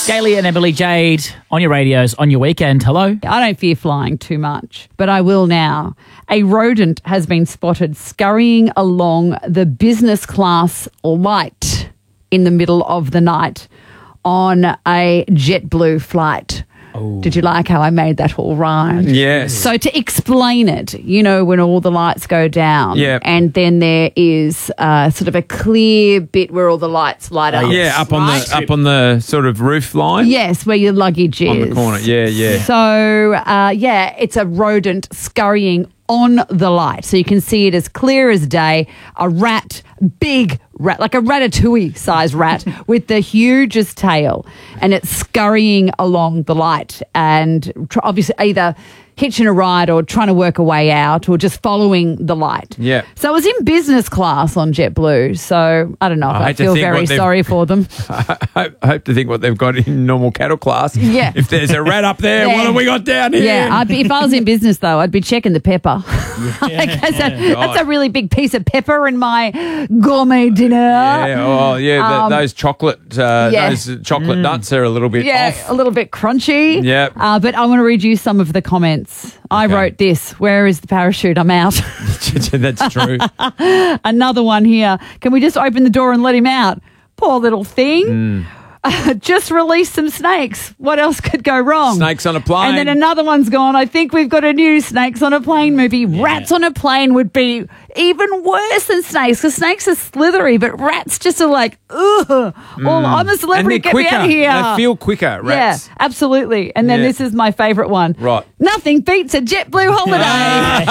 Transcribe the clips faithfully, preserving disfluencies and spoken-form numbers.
Gailey and Emily Jade on your radios, on your weekend. Hello. I don't fear flying too much, but I will now. A rodent has been spotted scurrying along the business class light in the middle of the night on a JetBlue flight. Oh. Did you like how I made that all rhyme? Yes. So to explain it, you know, when all the lights go down, yep. and then there is uh, sort of a clear bit where all the lights light up. Yeah, up right? on the up on the sort of roof line. Yes, where your luggage is. On the corner, yeah, yeah. So, uh, yeah, it's a rodent scurrying on the light. So you can see it as clear as day. A rat, big rat, like a ratatouille size rat with the hugest tail. And it's scurrying along the light and tr- obviously either hitching a ride or trying to work a way out or just following the light. Yeah. So I was in business class on JetBlue. So I don't know if I, I feel very sorry for them. I hope, I hope to think what they've got in normal cattle class. Yeah. If there's a rat up there, Yeah. what have we got down here? Yeah, I'd be, if I was in business, though, I'd be checking the pepper. like, that's, a, that's a really big piece of pepper in my gourmet dinner. Yeah, oh, yeah, the, Um, those chocolate uh, yeah. those chocolate nuts are a little bit Yeah, off. a little bit crunchy. Yep. Uh, but I want to read you some of the comments. I Okay. wrote this. Where is the parachute? I'm out. That's true. Another one here. Can we just open the door and let him out? Poor little thing. Mm. Uh, just release some snakes. What else could go wrong? Snakes on a plane. And then another one's gone. I think we've got a new Snakes on a Plane movie. Yeah. Rats on a plane would be even worse than snakes because snakes are slithery, but rats just are like, ugh. Mm. Well, I'm a celebrity. And they're Get quicker. me out of here. They feel quicker, rats. Yeah, absolutely. And then Yeah. this is my favourite one. Right. Nothing beats a JetBlue holiday.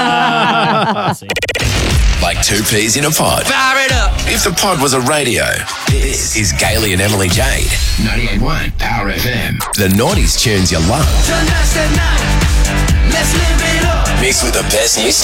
Like two peas in a pod. Fire it up. If the pod was a radio, this is Gailey and Emily Jade. ninety-eight point one Power F M. The noughties tunes you love. Tonight's the night. Let's live it up. Mixed with the best new